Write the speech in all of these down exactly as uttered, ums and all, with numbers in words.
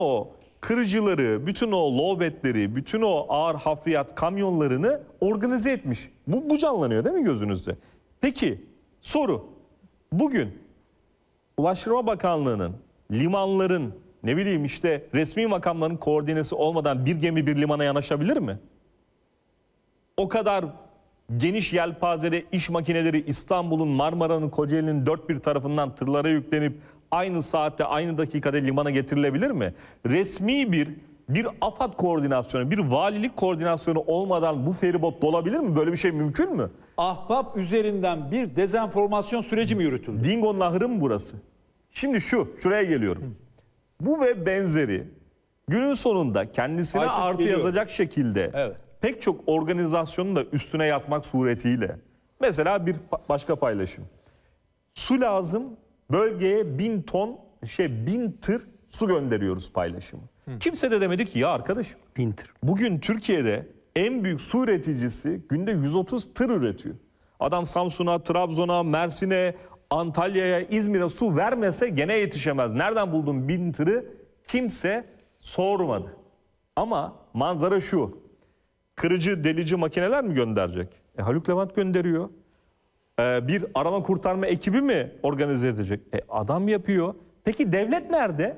o kırıcıları, bütün o lowbatleri, bütün o ağır hafriyat kamyonlarını organize etmiş. Bu, bu canlanıyor değil mi gözünüzde? Peki soru. Bugün Ulaştırma Bakanlığı'nın, limanların, ne bileyim işte resmi makamların koordinesi olmadan bir gemi bir limana yanaşabilir mi? O kadar geniş yelpazede iş makineleri İstanbul'un, Marmara'nın, Kocaeli'nin dört bir tarafından tırlara yüklenip aynı saatte, aynı dakikada limana getirilebilir mi? Resmi bir bir AFAD koordinasyonu, bir valilik koordinasyonu olmadan bu feribot dolabilir mi? Böyle bir şey mümkün mü? Ahbap üzerinden bir dezenformasyon süreci mi yürütüldü? Dingo'nun ahırı mı burası? Şimdi şu, şuraya geliyorum. Bu ve benzeri günün sonunda kendisine Aytunç artı geliyor. yazacak şekilde Evet. pek çok organizasyonun da üstüne yatmak suretiyle. Mesela bir pa- başka paylaşım. Su lazım, bölgeye bin ton, şey bin tır su gönderiyoruz paylaşımı. Kimse de demedi ki ya arkadaşım. Bin tır. Bugün Türkiye'de en büyük su üreticisi günde yüz otuz tır üretiyor. Adam Samsun'a, Trabzon'a, Mersin'e, Antalya'ya, İzmir'e su vermese gene yetişemez. Nereden buldun bin tırı? Kimse sormadı. Ama manzara şu. Kırıcı, delici makineler mi gönderecek? E, Haluk Levent gönderiyor. E, bir arama kurtarma ekibi mi organize edecek? E, adam yapıyor. Peki devlet nerede?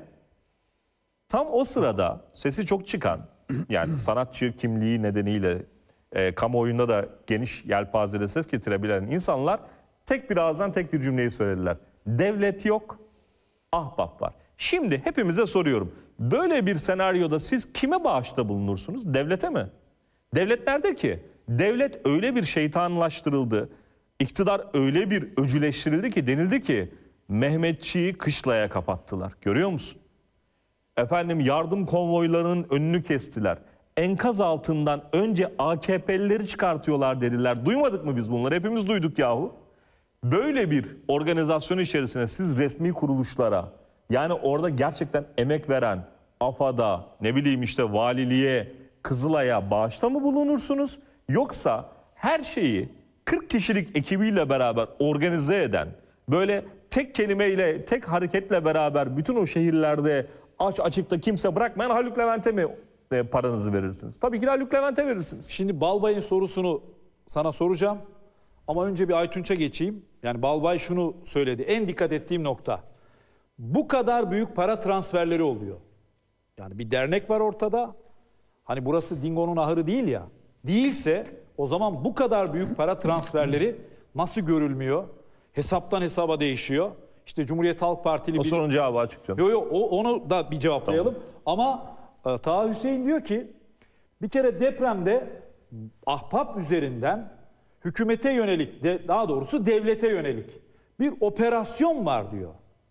Tam o sırada sesi çok çıkan, yani sanatçı kimliği nedeniyle e, kamuoyunda da geniş yelpazede ses getirebilen insanlar tek bir ağızdan tek bir cümleyi söylediler. Devlet yok, ahbap var. Şimdi hepimize soruyorum. Böyle bir senaryoda siz kime bağışta bulunursunuz? Devlete mi? Devlet nerede ki? Devlet öyle bir şeytanlaştırıldı, iktidar öyle bir öcüleştirildi ki denildi ki Mehmetçiği kışlaya kapattılar. Görüyor musun? Efendim yardım konvoylarının önünü kestiler. Enkaz altından önce A K P'lileri çıkartıyorlar dediler. Duymadık mı biz bunları? Hepimiz duyduk yahu. Böyle bir organizasyon içerisinde siz resmi kuruluşlara, yani orada gerçekten emek veren AFAD'a, ne bileyim işte valiliğe, Kızılay'a bağışta mı bulunursunuz? Yoksa her şeyi kırk kişilik ekibiyle beraber organize eden, böyle tek kelimeyle, tek hareketle beraber bütün o şehirlerde aç açıkta kimse bırakmayan Haluk Levent'e mi e, paranızı verirsiniz? Tabii ki de Haluk Levent'e verirsiniz. Şimdi Balbay'ın sorusunu sana soracağım. Ama önce bir Aytunç'a geçeyim. Yani Balbay şunu söyledi. En dikkat ettiğim nokta. Bu kadar büyük para transferleri oluyor. Yani bir dernek var ortada. Hani burası Dingo'nun ahırı değil ya. Değilse o zaman bu kadar büyük para transferleri nasıl görülmüyor? Hesaptan hesaba değişiyor. İşte Cumhuriyet Halk Partili... O bir... sorunun cevabı açık canım. Yok yok onu da bir cevaplayalım. Tamam. Ama e, Taha Hüseyin diyor ki bir kere depremde ahbap üzerinden hükümete yönelik, de, daha doğrusu devlete yönelik bir operasyon var diyor.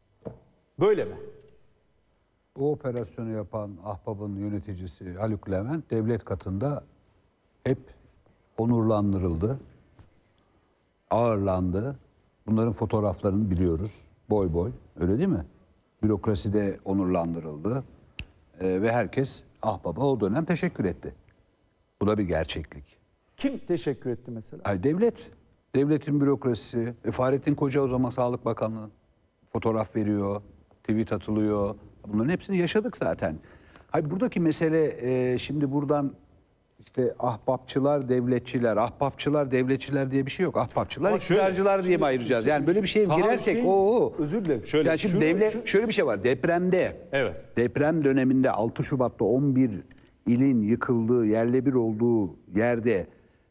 Böyle mi? O operasyonu yapan ahbabın yöneticisi Haluk Levent devlet katında hep onurlandırıldı, ağırlandı. Bunların fotoğraflarını biliyoruz. Boy boy, öyle değil mi? Bürokraside onurlandırıldı Ee, ve herkes ahbaba o dönem teşekkür etti. Bu da bir gerçeklik. Kim teşekkür etti mesela? Ay devlet, devletin bürokrasisi, e, Fahrettin Koca o zaman Sağlık Bakanlığı fotoğraf veriyor, tweet atılıyor. Bunların hepsini yaşadık zaten. Hayır, buradaki mesele e, şimdi buradan işte ahbapçılar, devletçiler, ahbapçılar, devletçiler diye bir şey yok. Ahbapçılar, Ama şöyle, iktidarcılar diye mi şimdi ayıracağız? Yani böyle bir şeye Taha girersek Hüseyin- o Özür dilerim. Şöyle, yani şimdi şunu- devlet şu- şöyle bir şey var. Depremde, Evet. deprem döneminde altı Şubat'ta on bir ilin yıkıldığı, yerle bir olduğu yerde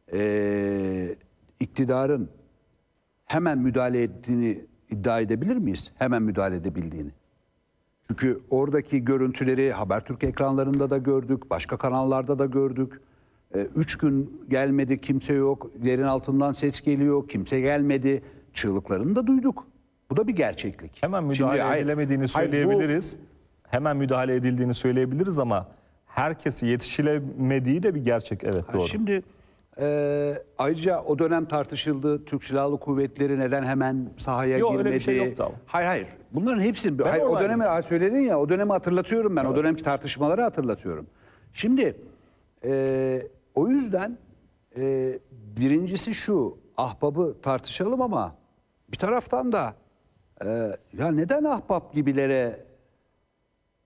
e, iktidarın hemen müdahale ettiğini iddia edebilir miyiz? Hemen müdahale edebildiğini. Çünkü oradaki görüntüleri Habertürk ekranlarında da gördük, başka kanallarda da gördük. Ee, üç gün gelmedi, kimse yok, yerin altından ses geliyor, kimse gelmedi. Çığlıklarını da duyduk. Bu da bir gerçeklik. Hemen müdahale Şimdi, hayır- edilemediğini hayır, bu- söyleyebiliriz. Hemen müdahale edildiğini söyleyebiliriz ama herkesi yetişilemediği de bir gerçek. Evet, doğru. Şimdi e, ayrıca o dönem tartışıldı. Türk Silahlı Kuvvetleri neden hemen sahaya Yok, girmedi? öyle bir şey yoktu ama. Hayır hayır. Bunların hepsini hayır, o oradaydım. dönemi ha, söyledin ya, o dönemi hatırlatıyorum ben. O dönemki tartışmaları hatırlatıyorum. Şimdi e, o yüzden e, birincisi şu, ahbabı tartışalım ama bir taraftan da e, ya neden ahbap gibilere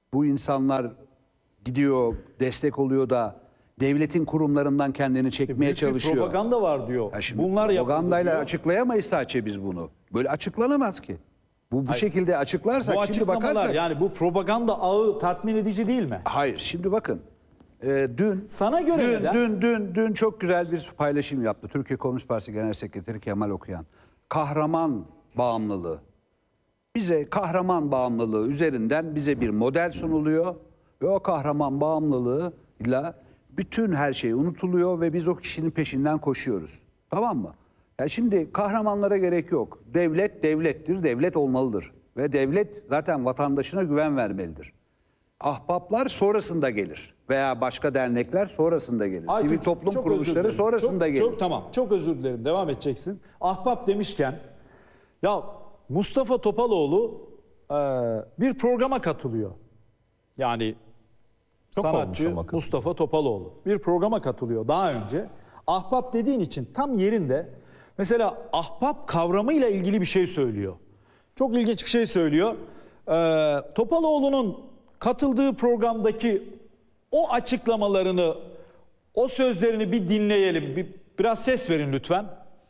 bu insanlar gidiyor, destek oluyor da devletin kurumlarından kendini çekmeye Büyük bir çalışıyor. propaganda var diyor. Ya şimdi Bunlar yapıldı propagandayla diyor. açıklayamayız sadece biz bunu. Böyle açıklanamaz ki. Bu bu şekilde açıklarsak Bu şimdi açıklamalar bakarsak. yani bu propaganda ağı tatmin edici değil mi? Hayır, şimdi bakın. Ee, dün Sana göre dün, neden? dün dün dün çok güzel bir paylaşım yaptı Türkiye Komünist Partisi Genel Sekreteri Kemal Okuyan. Kahraman bağımlılığı. Bize kahraman bağımlılığı üzerinden bize bir model sunuluyor ve o kahraman bağımlılığıyla bütün her şey unutuluyor ve biz o kişinin peşinden koşuyoruz. Tamam mı? Ya şimdi kahramanlara gerek yok. Devlet devlettir, devlet olmalıdır ve devlet zaten vatandaşına güven vermelidir. Ahbaplar sonrasında gelir veya başka dernekler sonrasında gelir. Aytunç, Sivil toplum çok özür kuruluşları dilerim. sonrasında çok, gelir. Çok tamam. Çok özür dilerim. Devam edeceksin. Ahbap demişken ya Mustafa Topaloğlu e, bir programa katılıyor. Yani Çok olmuş sanatçı ama. Mustafa Topaloğlu bir programa katılıyor daha önce. Ahbap dediğin için tam yerinde. Mesela ahbap kavramıyla ilgili bir şey söylüyor. Çok ilginç bir şey söylüyor. Ee, Topaloğlu'nun katıldığı programdaki o açıklamalarını, o sözlerini bir dinleyelim. Bir, biraz ses verin lütfen.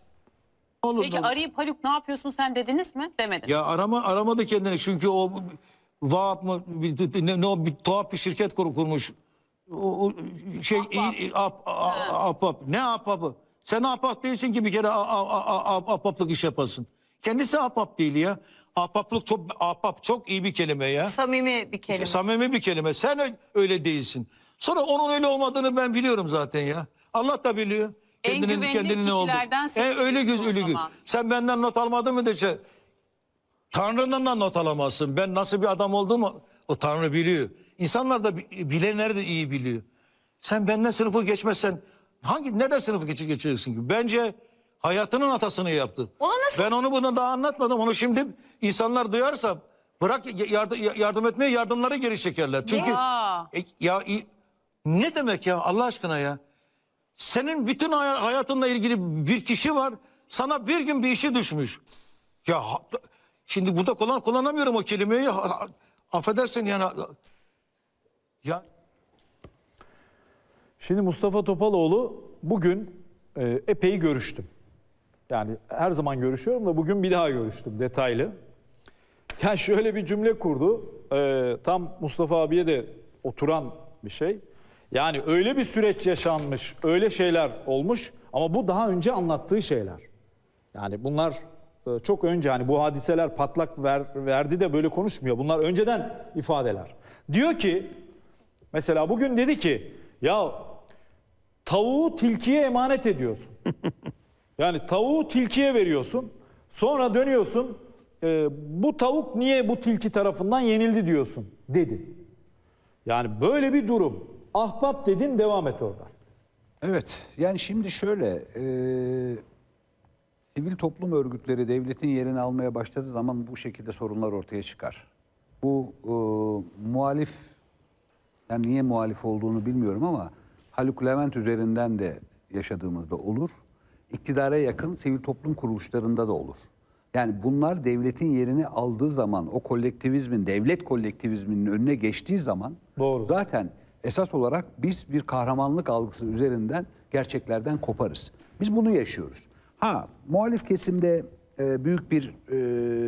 Olur Peki da- arayıp Haluk ne yapıyorsun sen dediniz mi? Demediniz. Ya arama aramadı kendini çünkü o Vahap mı bir- ne, ne o bir tuhaf bir şirket kur, kurmuş. O, o şey iyi ap, a- apap ne apapı? Sen apap değilsin ki bir kere a- a- a- a- apaplık iş yapasın. Kendisi apap değil ya. Apaplık çok apap çok iyi bir kelime ya. Samimi bir kelime. Samimi bir kelime. Sen ö- öyle değilsin. Sonra onun öyle olmadığını ben biliyorum zaten ya. Allah da biliyor. En güvenilir ne oldu. kişilerden E, seçiliyorsun öyle göz o öyle göz. zaman. Sen benden not almadın mı dese Tanrı'dan da not alamazsın. Ben nasıl bir adam olduğumu o Tanrı biliyor. İnsanlar da bi- bilenler de iyi biliyor. Sen benden sınıfı geçmezsen hangi nerede sınıfı geç, geçeceksin ki? Bence hayatının hatasını yaptı. Ona nasıl- Ben onu bunu daha anlatmadım. Onu şimdi insanlar duyarsa bırak yardım, yardım etmeye yardımları geri çekerler. Çünkü Ya. e, ya i- ne demek ya Allah aşkına ya? Senin bütün hay- hayatınla ilgili bir kişi var. Sana bir gün bir işi düşmüş. Ya ha- şimdi burada kullan, kullanamıyorum o kelimeyi. Ha- ha- Affedersin yani. Ya Şimdi Mustafa Topaloğlu bugün e, epey görüştüm. Yani her zaman görüşüyorum da bugün bir daha görüştüm detaylı. Ya şöyle bir cümle kurdu. E, tam Mustafa abiye de oturan bir şey. Yani öyle bir süreç yaşanmış, öyle şeyler olmuş ama bu daha önce anlattığı şeyler. Yani bunlar e, çok önce hani bu hadiseler patlak ver, verdi de böyle konuşmuyor. Bunlar önceden ifadeler. Diyor ki mesela bugün dedi ki ya tavuğu tilkiye emanet ediyorsun. Yani tavuğu tilkiye veriyorsun. Sonra dönüyorsun. e, bu tavuk niye bu tilki tarafından yenildi diyorsun dedi. Yani böyle bir durum. Ahbap dedin devam et oradan. Evet, yani şimdi şöyle, e, sivil toplum örgütleri devletin yerini almaya başladığı zaman bu şekilde sorunlar ortaya çıkar. Bu e, muhalif, yani niye muhalif olduğunu bilmiyorum ama Haluk Levent üzerinden de yaşadığımızda olur. İktidara yakın sivil toplum kuruluşlarında da olur. Yani bunlar devletin yerini aldığı zaman, o kolektivizmin, devlet kolektivizminin önüne geçtiği zaman Doğru. zaten esas olarak biz bir kahramanlık algısı üzerinden gerçeklerden koparız. Biz bunu yaşıyoruz. Ha, muhalif kesimde e, büyük bir e,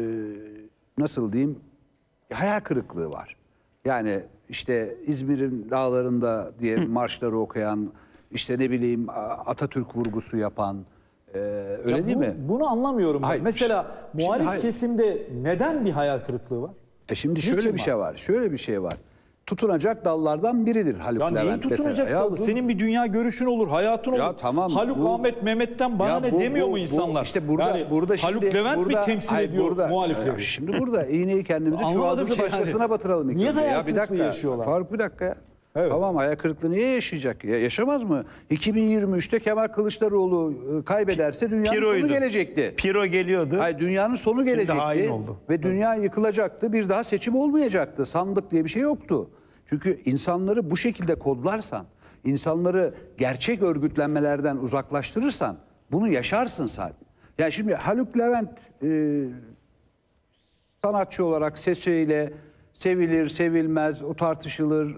nasıl diyeyim hayal kırıklığı var. Yani işte İzmir'in dağlarında diye marşları okuyan, işte ne bileyim Atatürk vurgusu yapan, e, öyle Ya değil bu- mi? Bunu anlamıyorum. ben. Hayır, Mesela şimdi- muhalif hayır. kesimde neden bir hayal kırıklığı var? E şimdi Niçin şöyle bir var? şey var. Şöyle bir şey var. Tutunacak dallardan biridir Haluk Ya Levent neyi mesela. tutunacak Ya dalı? dur. Senin bir dünya görüşün olur, hayatın olur. Ya tamam, Haluk bu- Ahmet Mehmet'ten bana Ya ne bu- demiyor bu- mu bu- insanlar? İşte burada Yani burada şimdi Haluk Levent burada, mi temsil hayır, ediyor burada, muhalifleri? Ya şimdi burada iğneyi kendimize Anlamadım çuvaldızı ki yani. başkasına batıralım. ilk Niye önce. hayal Ya bir kırıklığı dakika. yaşıyorlar? Faruk bir dakika ya. Evet. Tamam, hayal kırıklığı niye yaşayacak? Ya yaşamaz mı? iki bin yirmi üçte Kemal Kılıçdaroğlu e, kaybederse dünyanın Piroydu. sonu gelecekti. Piro geliyordu. Hayır, dünyanın sonu gelecekti hain oldu. ve dünya yıkılacaktı. Bir daha seçim olmayacaktı. Sandık diye bir şey yoktu. Çünkü insanları bu şekilde kodlarsan, insanları gerçek örgütlenmelerden uzaklaştırırsan bunu yaşarsın sen. Yani şimdi Haluk Levent e, sanatçı olarak sesiyle, sevilir, sevilmez, o tartışılır.